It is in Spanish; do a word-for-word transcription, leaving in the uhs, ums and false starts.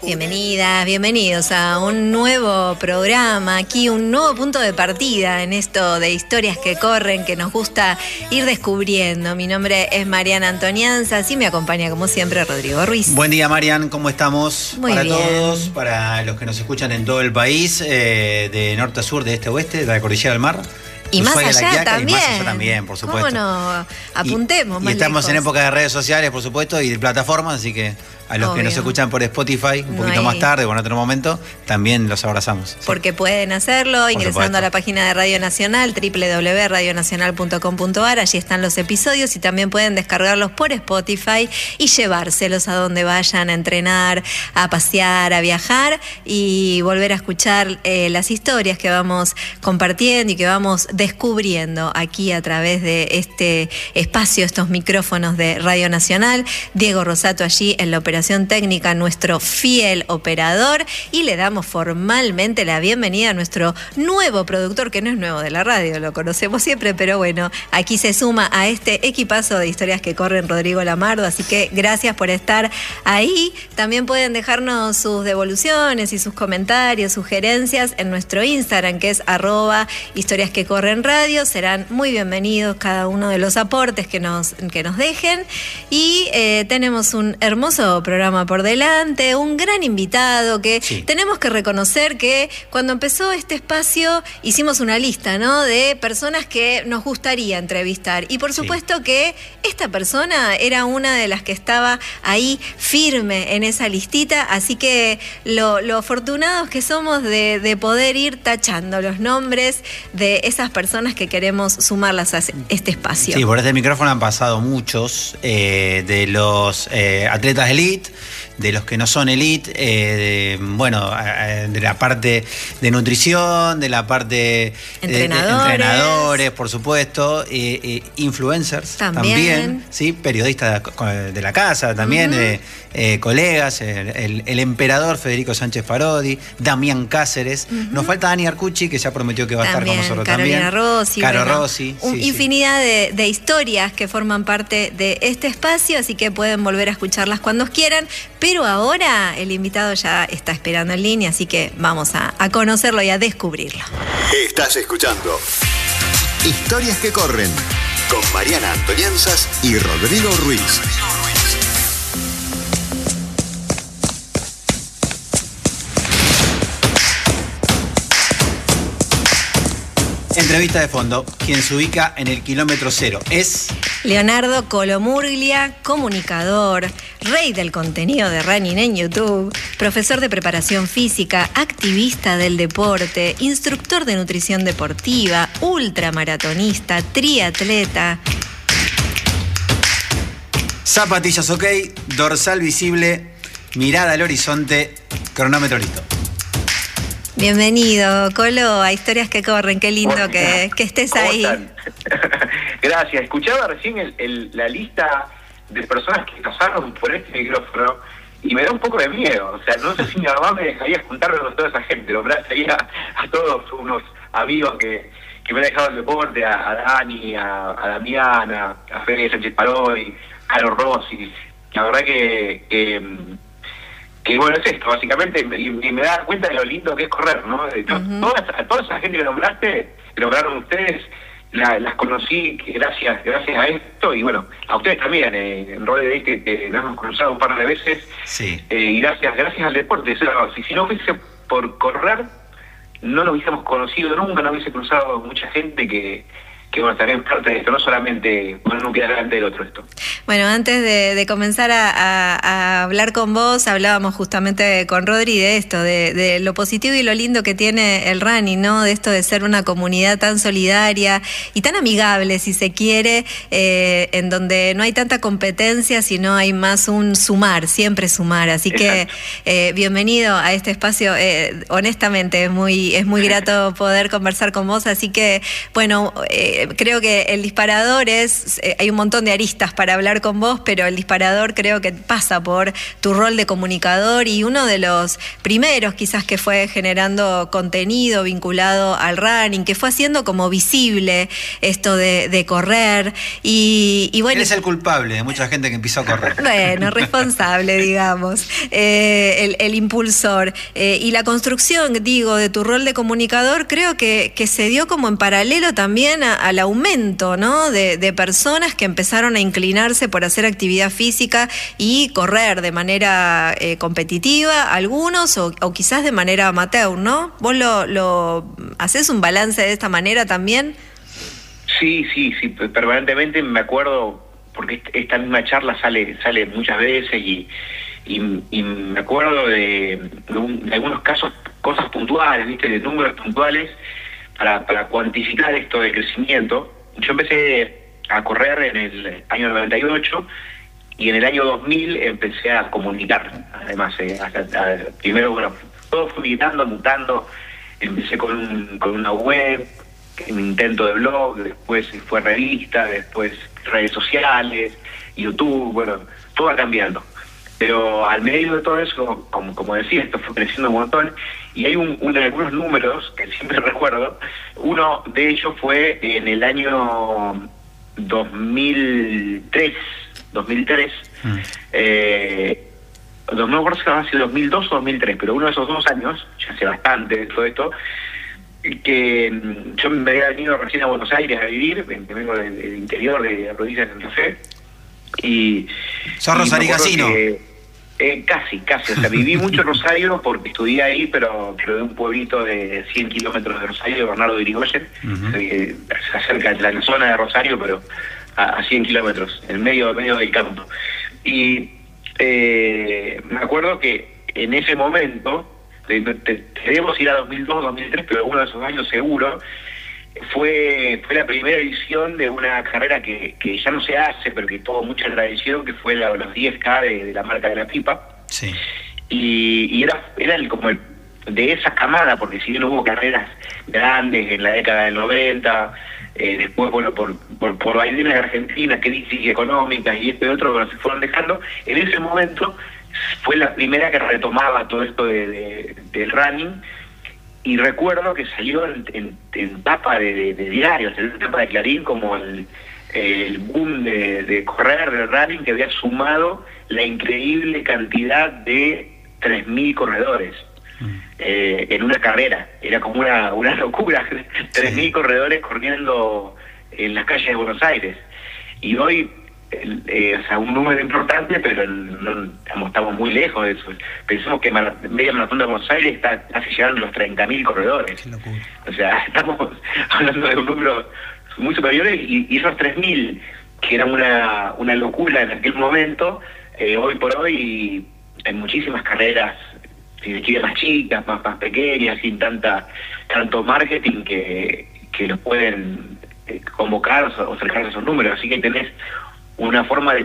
Bienvenidas, bienvenidos a un nuevo programa, aquí un nuevo punto de partida en esto de historias que corren, que nos gusta ir descubriendo. Mi nombre es Mariana Antonianza y me acompaña como siempre Rodrigo Ruiz. Buen día, Marian, ¿cómo estamos? Muy para bien. todos, para los que nos escuchan en todo el país, eh, de norte a sur, de este a oeste, de la cordillera del mar. Y más allá Quiaca, también. Y más allá también, por supuesto. ¿Cómo no? Apuntemos y, más y estamos lejos. en época de redes sociales, por supuesto, y de plataformas, así que a los Obvio. que nos escuchan por Spotify un No poquito hay... más tarde o en otro momento, también los abrazamos. Porque sí. Pueden hacerlo por ingresando supuesto. a la página de Radio Nacional, doble u doble u doble u punto radio nacional punto com punto a r. Allí están los episodios y también pueden descargarlos por Spotify y llevárselos a donde vayan a entrenar, a pasear, a viajar y volver a escuchar eh, las historias que vamos compartiendo y que vamos descubriendo aquí a través de este espacio, estos micrófonos de Radio Nacional. Diego Rosato allí en la operación técnica, nuestro fiel operador, y le damos formalmente la bienvenida a nuestro nuevo productor, que no es nuevo de la radio, lo conocemos siempre, pero bueno, aquí se suma a este equipazo de historias que corren Rodrigo Lamardo, así que gracias por estar ahí. También pueden dejarnos sus devoluciones y sus comentarios, sugerencias en nuestro Instagram, que es arroba historias que corren radio. Serán muy bienvenidos cada uno de los aportes que nos, que nos dejen, y eh, tenemos un hermoso programa por delante, un gran invitado que sí. Tenemos que reconocer que cuando empezó este espacio hicimos una lista, ¿no?, de personas que nos gustaría entrevistar, y por supuesto sí. que esta persona era una de las que estaba ahí firme en esa listita, así que lo, lo afortunados que somos de, de poder ir tachando los nombres de esas personas que queremos sumarlas a este espacio. Sí, por este micrófono han pasado muchos eh, de los eh, atletas elite, de los que no son elite, eh, de, bueno, de la parte de nutrición, de la parte entrenadores, de, de entrenadores, por supuesto, eh, eh, influencers también, también, sí, periodistas de la casa también, uh-huh. eh, eh, colegas, el, el, el emperador Federico Sánchez Parodi, Damián Cáceres, uh-huh. nos falta Dani Arcucci, que ya prometió que va también, a estar con nosotros Carolina también. Rossi, Caro bueno, Rossi. Un, sí, infinidad sí. De, de historias que forman parte de este espacio, así que pueden volver a escucharlas cuando quieran, pero ahora el invitado ya está esperando en línea, así que vamos a, a conocerlo y a descubrirlo. Estás escuchando Historias que corren con Mariana Antonianzas y Rodrigo Ruiz. Entrevista de fondo. Quien se ubica en el kilómetro cero es Leonardo Colomurglia, comunicador, rey del contenido de running en YouTube, profesor de preparación física, activista del deporte, instructor de nutrición deportiva, ultramaratonista, triatleta. Zapatillas ok, dorsal visible, mirada al horizonte, cronómetro listo. Bienvenido, Colo, a Historias que Corren. Qué lindo bueno, que, que estés ¿cómo ahí. Están? Gracias. Escuchaba recién el, el, la lista de personas que pasaron por este micrófono y me da un poco de miedo. O sea, no sé si mi mamá me dejaría juntarme con toda esa gente. Nombraría a, a todos unos amigos que, que me han dejado el deporte, a, a Dani, a, a Damiana, a Fede Sánchez Parodi, a Caro Rossi. La verdad que... que que bueno, es esto, básicamente, y, y me da cuenta de lo lindo que es correr, ¿no? De, uh-huh. toda, a toda esa gente que nombraste, que nombraron ustedes, la, las conocí gracias gracias a esto, y bueno, a ustedes también, eh, en Rode Day, que, que nos hemos cruzado un par de veces, sí. eh, y gracias gracias al deporte. O sea, si, si no fuese por correr, no lo hubiésemos conocido nunca, no hubiese cruzado mucha gente que... que bueno, también parte de esto, no solamente bueno, no queda delante del otro esto. Bueno, antes de, de comenzar a, a, a hablar con vos, hablábamos justamente con Rodri de esto, de, de lo positivo y lo lindo que tiene el running, ¿no? De esto de ser una comunidad tan solidaria y tan amigable, si se quiere, eh, en donde no hay tanta competencia, sino hay más un sumar, siempre sumar. Así Exacto. que eh, bienvenido a este espacio. Eh, honestamente, es muy, es muy grato poder conversar con vos, así que, bueno, eh, eh, creo que el disparador es, eh, hay un montón de aristas para hablar con vos, pero el disparador creo que pasa por tu rol de comunicador y uno de los primeros quizás que fue generando contenido vinculado al running, que fue haciendo como visible esto de, de correr y, y bueno... Eres el culpable de mucha gente que empezó a correr. Bueno, responsable, digamos, eh, el, el impulsor. Eh, y la construcción, digo, de tu rol de comunicador creo que, que se dio como en paralelo también a, al aumento, ¿no? De, de personas que empezaron a inclinarse por hacer actividad física y correr de manera eh, competitiva, algunos, o, o quizás de manera amateur, ¿no? ¿Vos lo, lo hacés un balance de esta manera también? Sí, sí, sí, permanentemente me acuerdo, porque esta misma charla sale sale muchas veces y, y, y me acuerdo de, de, un, de algunos casos, cosas puntuales, ¿viste? De números puntuales para, para cuantificar esto de crecimiento. Yo empecé a correr en el año noventa y ocho y en el año dos mil empecé a comunicar, además, eh, hasta, a, primero, bueno, todo fue mutando, mutando, empecé con, un, con una web, un intento de blog, después fue revista, después redes sociales, YouTube, bueno, todo va cambiando. Pero al medio de todo eso, como, como decía, esto fue creciendo un montón, y hay un, un, algunos números que siempre recuerdo. Uno de ellos fue en el año dos mil tres, mm. eh, no me acuerdo si era dos mil dos o dos mil tres, pero uno de esos dos años, ya hace bastante de todo esto, que yo me había venido recién a Buenos Aires a vivir, vengo del, del interior de la provincia de Santa Fe, y... ¿Sos rosaricasino? Eh, casi, casi, o sea, viví mucho en Rosario porque estudié ahí, pero, pero de un pueblito de cien kilómetros de Rosario, de Bernardo de Irigoyen, uh-huh. eh, cerca de la zona de Rosario, pero a, a cien kilómetros, en medio, medio del campo. Y eh, me acuerdo que en ese momento, debemos ir a dos mil dos, dos mil tres, pero uno de esos años seguro, fue fue la primera edición de una carrera que, que ya no se hace, pero que tuvo mucha tradición, que fue la, los diez K de, de la marca de la pipa. Sí. Y, y era, era el, como el, de esa camada, porque si bien hubo carreras grandes en la década del noventa, eh, después, bueno, por, por, por vaivenes de Argentina, crisis económicas y esto y otro, pero se fueron dejando, en ese momento fue la primera que retomaba todo esto de, de, del running, y recuerdo que salió en, en, en tapa de, de, de diarios, en tapa de Clarín, como el, el boom de, de correr, del running, que había sumado la increíble cantidad de tres mil corredores mm. eh, en una carrera. Era como una, una locura, tres mil sí. corredores corriendo en las calles de Buenos Aires. Y hoy... Eh, o sea, un número importante, pero no, estamos, estamos muy lejos de eso. Pensamos que Mar- media maratón de Buenos Aires está casi llegando a los treinta mil corredores. O sea, estamos hablando de un número muy superior, y, y esos tres mil, que eran una, una locura en aquel momento, eh, hoy por hoy hay muchísimas carreras, si se quiere, más chicas, más, más pequeñas, sin tanta tanto marketing que, que los pueden eh, convocar o acercarse a esos números. Así que tenés una forma de